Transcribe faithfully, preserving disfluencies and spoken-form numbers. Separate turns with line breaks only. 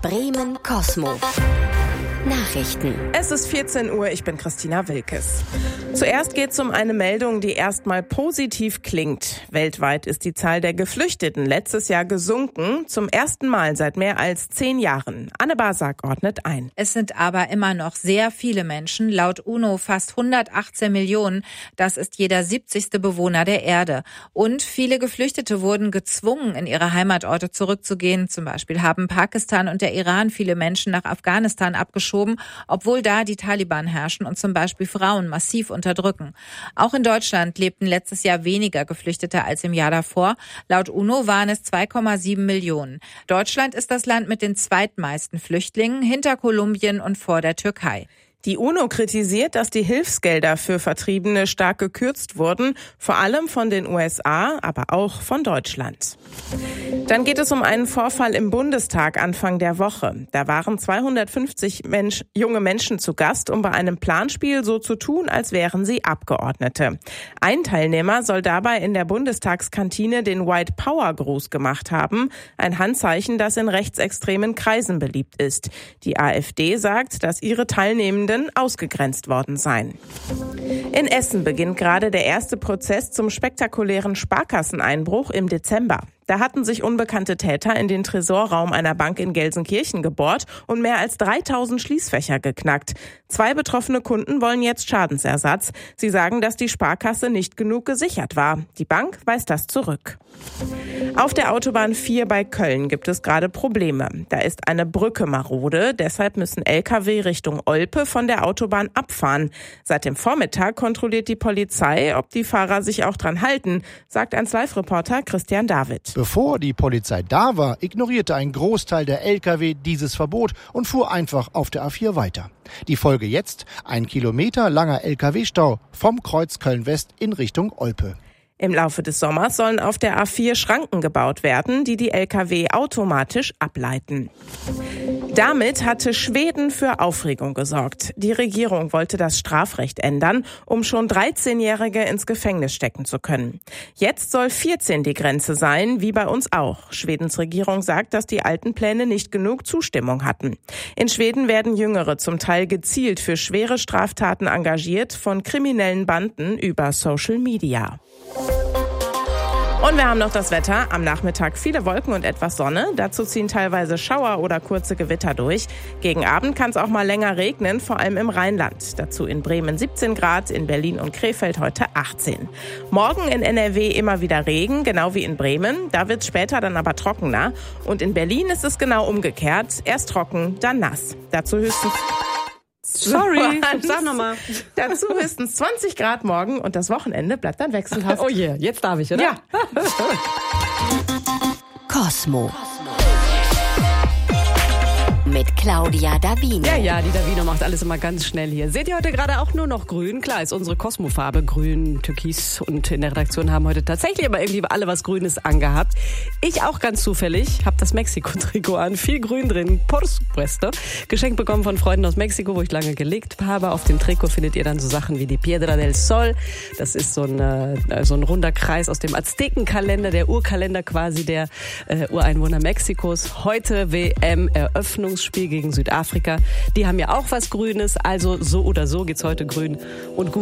Bremen Cosmo. Nachrichten.
Es ist vierzehn Uhr, ich bin Christina Wilkes. Zuerst geht es um eine Meldung, die erstmal positiv klingt. Weltweit ist die Zahl der Geflüchteten letztes Jahr gesunken, zum ersten Mal seit mehr als zehn Jahren. Anne Basak ordnet ein.
Es sind aber immer noch sehr viele Menschen, laut UNO fast hundertachtzehn Millionen. Das ist jeder siebzigste Bewohner der Erde. Und viele Geflüchtete wurden gezwungen, in ihre Heimatorte zurückzugehen. Zum Beispiel haben Pakistan und der Iran viele Menschen nach Afghanistan abgeschoben, obwohl da die Taliban herrschen und zum Beispiel Frauen massiv unterdrücken. Auch in Deutschland lebten letztes Jahr weniger Geflüchtete als im Jahr davor. Laut UNO waren es zwei Komma sieben Millionen. Deutschland ist das Land mit den zweitmeisten Flüchtlingen, hinter Kolumbien und vor der Türkei.
Die UNO kritisiert, dass die Hilfsgelder für Vertriebene stark gekürzt wurden, vor allem von den U S A, aber auch von Deutschland. Dann geht es um einen Vorfall im Bundestag Anfang der Woche. Da waren zweihundertfünfzig Mensch, junge Menschen zu Gast, um bei einem Planspiel so zu tun, als wären sie Abgeordnete. Ein Teilnehmer soll dabei in der Bundestagskantine den White Power Gruß gemacht haben, ein Handzeichen, das in rechtsextremen Kreisen beliebt ist. Die AfD sagt, dass ihre Teilnehmenden ausgegrenzt worden seien. In Essen beginnt gerade der erste Prozess zum spektakulären Sparkasseneinbruch im Dezember. Da hatten sich unbekannte Täter in den Tresorraum einer Bank in Gelsenkirchen gebohrt und mehr als dreitausend Schließfächer geknackt. Zwei betroffene Kunden wollen jetzt Schadensersatz. Sie sagen, dass die Sparkasse nicht genug gesichert war. Die Bank weist das zurück. Auf der Autobahn vier bei Köln gibt es gerade Probleme. Da ist eine Brücke marode, deshalb müssen L K W Richtung Olpe von der Autobahn abfahren. Seit dem Vormittag kontrolliert die Polizei, ob die Fahrer sich auch dran halten, sagt eins Live-Reporter Christian David.
Bevor die Polizei da war, ignorierte ein Großteil der L K W dieses Verbot und fuhr einfach auf der A vier weiter. Die Folge jetzt: ein Kilometer langer L K W-Stau vom Kreuz Köln-West in Richtung Olpe.
Im Laufe des Sommers sollen auf der A vier Schranken gebaut werden, die die L K W automatisch ableiten. Damit hatte Schweden für Aufregung gesorgt. Die Regierung wollte das Strafrecht ändern, um schon dreizehnjährige ins Gefängnis stecken zu können. Jetzt soll vierzehn die Grenze sein, wie bei uns auch. Schwedens Regierung sagt, dass die alten Pläne nicht genug Zustimmung hatten. In Schweden werden Jüngere zum Teil gezielt für schwere Straftaten engagiert, von kriminellen Banden über Social Media. Und wir haben noch das Wetter. Am Nachmittag viele Wolken und etwas Sonne. Dazu ziehen teilweise Schauer oder kurze Gewitter durch. Gegen Abend kann es auch mal länger regnen, vor allem im Rheinland. Dazu in Bremen siebzehn Grad, in Berlin und Krefeld heute achtzehn. Morgen in N R W immer wieder Regen, genau wie in Bremen. Da wird es später dann aber trockener. Und in Berlin ist es genau umgekehrt. Erst trocken, dann nass. Dazu höchstens...
Sorry, sag nochmal.
Dazu höchstens zwanzig Grad morgen und das Wochenende bleibt dann wechselhaft.
Oh je, yeah, jetzt darf ich, oder?
Ja.
Cosmo. Mit Claudia Davino.
Ja, ja, die Davino macht alles immer ganz schnell hier. Seht ihr heute gerade auch nur noch grün? Klar, ist unsere Cosmo-Farbe grün, türkis, und in der Redaktion haben heute tatsächlich aber irgendwie alle was Grünes angehabt. Ich auch ganz zufällig, habe das Mexiko-Trikot an, viel grün drin, por supuesto. Geschenkt bekommen von Freunden aus Mexiko, wo ich lange gelebt habe. Auf dem Trikot findet ihr dann so Sachen wie die Piedra del Sol. Das ist so ein, äh, so ein runder Kreis aus dem Aztekenkalender, der Urkalender quasi der äh, Ureinwohner Mexikos. Heute W M-Eröffnungs Spiel gegen Südafrika. Die haben ja auch was Grünes, also so oder so geht's heute grün und gut.